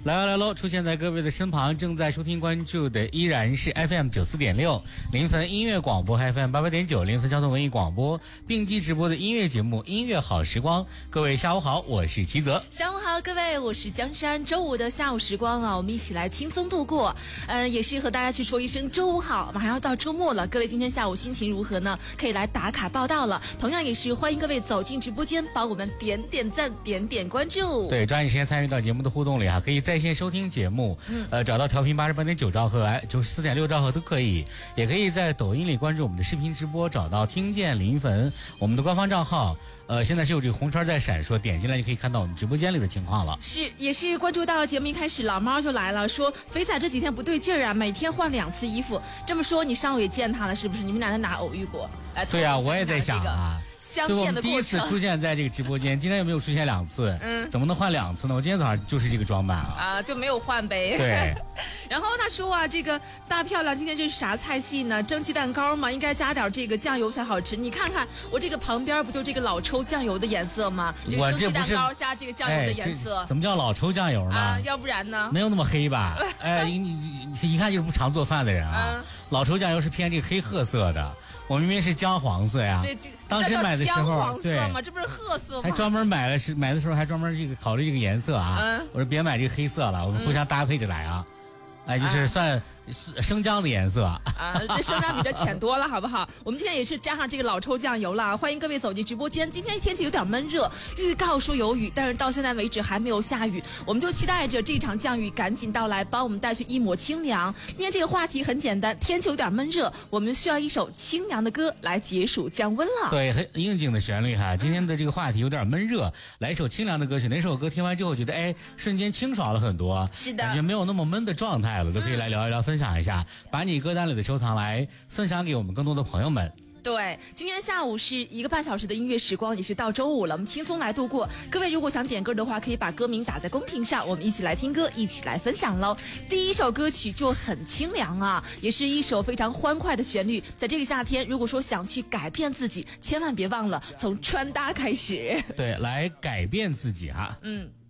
来喽！出现在各位的身旁，正在收听关注的依然是 FM 94.6临汾音乐广播 FM 88.9临汾交通文艺广播并机直播的音乐节目《音乐好时光》。各位下午好，我是齐泽。 下午好，各位，我是江山。周五的下午时光啊，我们一起来轻松度过。也是和大家去说一声周五好，马上要到周末了。各位今天下午心情如何呢？可以来打卡报道了。同样也是欢迎各位走进直播间，帮我们点点赞、点点关注。 对，抓紧时间参与到节目的互动里啊，可以在线收听节目，找到调频88.9兆赫、94.6兆赫都可以，也可以在抖音里关注我们的视频直播，找到听见临汾我们的官方账号。现在是有这个红圈在闪烁，点进来就可以看到我们直播间里的情况了。 是，也是关注到节目一开始，老猫就来了，说肥仔这几天不对劲儿啊，每天换2次衣服。这么说，你上午也见他了是不是？你们俩在哪偶遇过？ 对啊，我也在想啊。 相见的过程， 第一次出现在这个直播间，今天有没有出现2次？怎么能换2次呢？我今天早上就是这个装扮啊， 就没有换呗。 对。 然后他说啊，这个大漂亮今天这是啥菜系呢？蒸鸡蛋糕嘛，应该加点这个酱油才好吃。你看看我这个旁边不就这个老抽酱油的颜色吗？这个蒸鸡蛋糕加这个酱油的颜色， 怎么叫老抽酱油呢？ 要不然呢？ 没有那么黑吧？你一看就是不常做饭的人啊。老抽酱油是偏这个黑褐色的，我明明是姜黄色呀。当时买的时候， 对吗？这不是褐色吗？ 还专门买的时候还专门这个考虑这个颜色啊。我说别买这个黑色了，我们互相搭配着来啊。就是算生姜的颜色啊， 这生姜比这浅多了，好不好？我们今天也是加上这个老抽酱油了，欢迎各位走进直播间。今天天气有点闷热，预告说有雨，但是到现在为止还没有下雨，我们就期待着这场降雨赶紧到来，帮我们带去一抹清凉。今天这个话题很简单，天气有点闷热，我们需要一首清凉的歌来解暑降温了。 对，很应景的旋律哈。今天的这个话题有点闷热，来一首清凉的歌曲。哪首歌听完之后觉得瞬间清爽了很多？ 是的， 感觉没有那么闷的状态了，都可以来聊一聊，分享一下。把你歌单里的收藏来分享给我们更多的朋友们。 对，今天下午是1个半小时的音乐时光，也是到周五了，我们轻松来度过。各位如果想点歌的话，可以把歌名打在公屏上，我们一起来听歌，一起来分享喽。第一首歌曲就很清凉啊，也是一首非常欢快的旋律。在这个夏天，如果说想去改变自己，千万别忘了从穿搭开始。 对，来改变自己哈。